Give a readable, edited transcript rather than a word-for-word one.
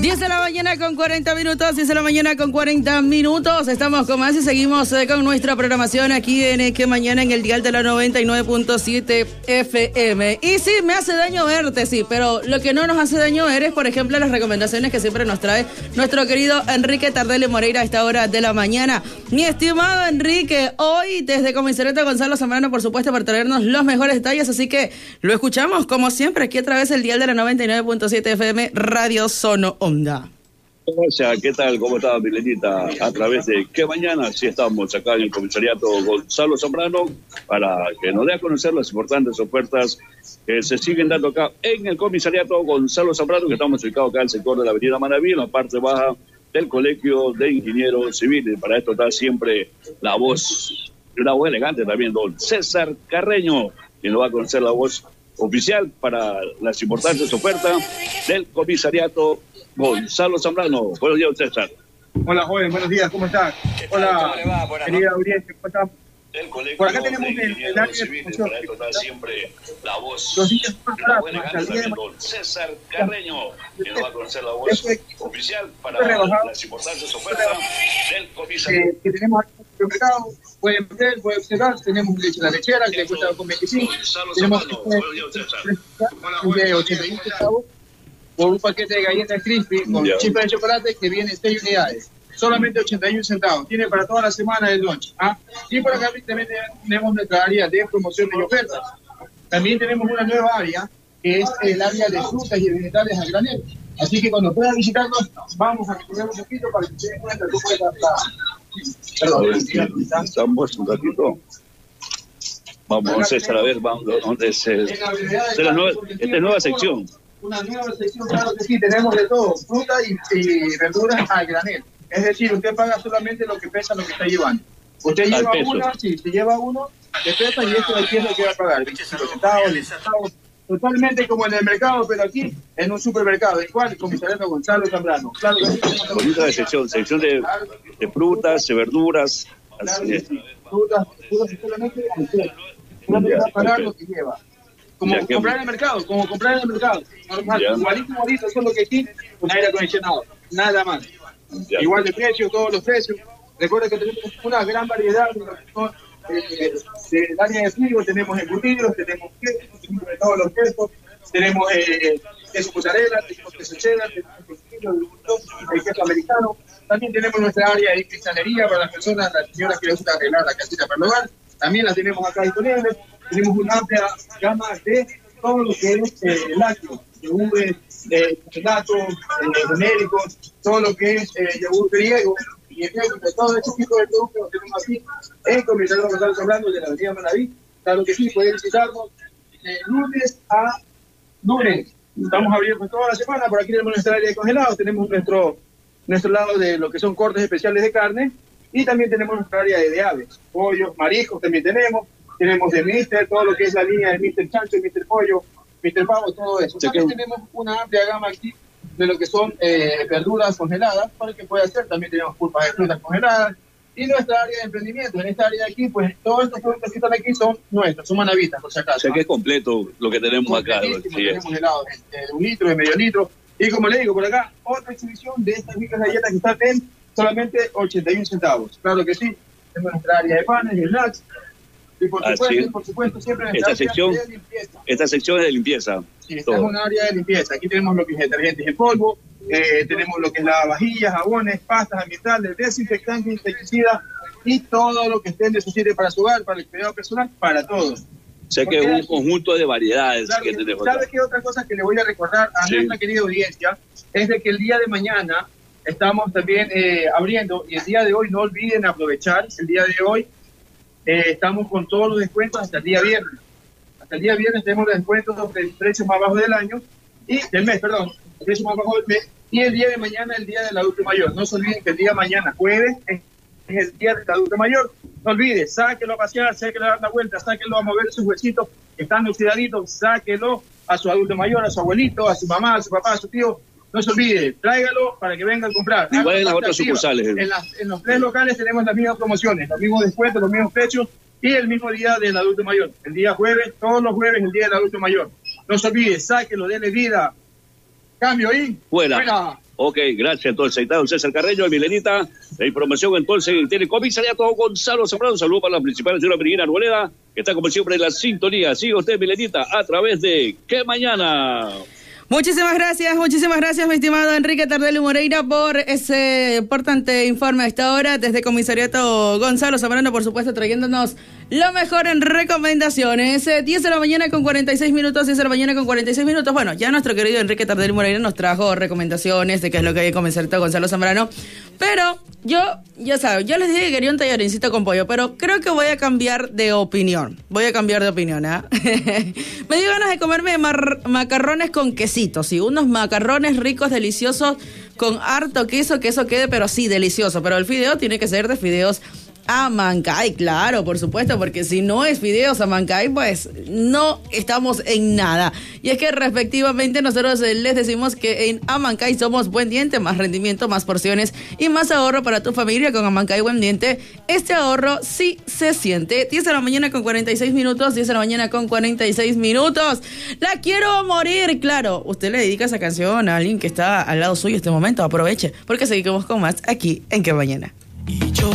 10 de la mañana con 40 minutos, 10 de la mañana con 40 minutos. Estamos con más y seguimos con nuestra programación aquí en Que Mañana en el dial de la 99.7 FM. Y sí, me hace daño verte, sí, pero lo que no nos hace daño ver es, por ejemplo, las recomendaciones que siempre nos trae nuestro querido Enrique Tardelli Moreira a esta hora de la mañana. Mi estimado Enrique, hoy desde Comisariato Gonzalo Zambrano, por supuesto, para traernos los mejores detalles, así que lo escuchamos como siempre aquí a través del dial de la 99.7 FM Radio Sono Onda. Gracias, ¿qué tal? ¿Cómo está, Milenita? A través de Que Mañana, sí estamos acá en el Comisariato Gonzalo Zambrano para que nos dé a conocer las importantes ofertas que se siguen dando acá en el Comisariato Gonzalo Zambrano, que estamos ubicados acá en el sector de la avenida Manaví, en la parte baja del Colegio de Ingenieros Civiles. Para esto está siempre la voz, una voz elegante también, don César Carreño, quien nos va a conocer la voz oficial para las importantes ofertas del Comisariato Gonzalo Zambrano. Buenos días, César. Hola, joven, buenos días, ¿cómo estás? Hola, querida audiencia, ¿cómo estás? Por acá tenemos el área de promoción. Para esto está siempre la voz, los días más baratos, hasta el día de don César Carreño, que nos va a conocer la voz oficial para las importantes ofertas del Comisariato. Que tenemos aquí en el supermercado, pueden ver, pueden observar, tenemos leche la lechera, que cuesta con 25, tenemos de 81 centavos, por un paquete de galletas crispy con chispas de chocolate que viene 6 unidades. Solamente 81 centavos. Tiene para toda la semana el lunch. Y por acá también tenemos nuestra área de promociones y ofertas. También tenemos una nueva área que es el área de frutas y vegetales a granel. Así que cuando puedan visitarnos, vamos a recorrer un poquito para que se den cuenta cómo es la... Estamos un ratito. Vamos, César, a ver, vamos, ¿dónde es esta nueva sección? Una nueva sección, claro que sí, tenemos de todo, fruta y verduras al granel. Es decir, usted paga solamente lo que pesa, lo que está llevando. Usted lleva una, sí, se lleva uno, le pesa y esto de aquí es lo que va a pagar, 25 centavos, 10 centavos, totalmente como en el mercado, pero aquí en un supermercado, el cual el Comisariato Gonzalo Zambrano. Claro que sí. Bonita de sección de frutas, de verduras, así es. Frutas solamente al peso. Solamente va a pagar lo que lleva. Como comprar en el mercado, normal, igualito, solo que aquí con aire acondicionado, nada más. Igual de precio, todos los precios. Recuerda que tenemos una gran variedad del área de frío, tenemos embutidos, tenemos quesos, de todos los quesos, tenemos queso mozzarella, tenemos queso cheddar, tenemos el queso americano. También tenemos nuestra área de cristalería para las personas, las señoras que les gusta arreglar la casita para el hogar. También las tenemos acá disponibles. Tenemos una amplia gama de todo lo que es lácteos, yogures, gelatos, genéricos, todo lo que es yogur griego y todo ese tipo de productos que tenemos aquí en Comisariato Gonzalo Zambrano de la avenida Manaví. Claro que sí, pueden visitarnos de lunes a lunes. Estamos abiertos toda la semana. Por aquí tenemos nuestra área de congelados, tenemos nuestro lado de lo que son cortes especiales de carne y también tenemos nuestra área de aves, pollos, mariscos también tenemos de Mister, todo lo que es la línea de Mister Chancho, Mister Pollo, Mister Pavo, todo eso. También tenemos una amplia gama aquí de lo que son verduras congeladas para que pueda hacer. También tenemos pulpas de frutas congeladas y nuestra área de emprendimiento. En esta área de aquí, pues todos estos productos que están aquí son nuestros, son manavitas, por si acaso. O sea que es completo lo que tenemos acá. Tenemos helados de 1 litro, de medio litro. Y como le digo, por acá, otra exhibición de estas ricas galletas que están en solamente 81 centavos. Claro que sí, tenemos nuestra área de panes y snacks. Y por supuesto, siempre en esta sección de limpieza. Esta sección es de limpieza. Sí, esta es una área de limpieza. Aquí tenemos lo que es detergentes en polvo, tenemos lo que es lavavajillas, jabones, pastas ambientales, desinfectantes, insecticidas y todo lo que estén de su sirve para su hogar, para el cuidado personal, para todos. O sea que es un conjunto de variedades. Claro, que tenemos. ¿Sabe qué otra cosa que le voy a recordar a nuestra querida audiencia? Es de que el día de mañana estamos también abriendo y el día de hoy no olviden aprovechar, el día de hoy estamos con todos los descuentos hasta el día viernes. Hasta el día viernes tenemos los descuentos del precio más bajo del año y del mes, perdón, el precio más bajo del mes. Y el día de mañana, el día del adulto mayor. No se olviden que el día de mañana, jueves, es el día del adulto mayor. No olviden, sáquelo a pasear, sáquelo a dar la vuelta, sáquelo a mover sus huesitos que están oxidaditos, sáquelo a su adulto mayor, a su abuelito, a su mamá, a su papá, a su tío. No se olvide, tráigalo para que venga a comprar. Igual en las otras sucursales. En los 3 locales tenemos las mismas promociones, los mismos descuentos, los mismos precios y el mismo día del adulto mayor. El día jueves, todos los jueves, el día del adulto mayor. No se olvide, sáquelo, denle vida. Cambio y fuera. Ok, gracias. Entonces, ahí está don César Carreño, Milenita. La información entonces tiene comisariato Gonzalo Zambrano. Saludos para la principal señora Virginia Arboleda, que está como siempre en la sintonía. Sigue usted, Milenita, a través de ¿Qué Mañana? Muchísimas gracias, mi estimado Enrique Tardelli Moreira, por ese importante informe a esta hora desde Comisariato Gonzalo Zambrano, por supuesto, trayéndonos lo mejor en recomendaciones. 10 de la mañana con 46 minutos, 10 de la mañana con 46 minutos. Bueno, ya nuestro querido Enrique Tardelli Moreira nos trajo recomendaciones de qué es lo que hay en Comisariato Gonzalo Zambrano, pero ya saben, yo les dije que quería un tallarincito con pollo, pero creo que voy a cambiar de opinión. Me dio ganas de comerme macarrones con quesito, sí, unos macarrones ricos, deliciosos, con harto queso, que eso quede, pero sí, delicioso. Pero el fideo tiene que ser de fideos Amancay, claro, por supuesto, porque si no es fideos Amancay, pues no estamos en nada. Y es que respectivamente nosotros les decimos que en Amancay somos Buen Diente, más rendimiento, más porciones y más ahorro para tu familia. Con Amancay Buen Diente, este ahorro sí se siente. 10 de la mañana con 46 minutos, 10 de la mañana con 46 minutos. La quiero morir, claro. Usted le dedica esa canción a alguien que está al lado suyo en este momento, aproveche, porque seguimos con más aquí en ¿Qué Mañana?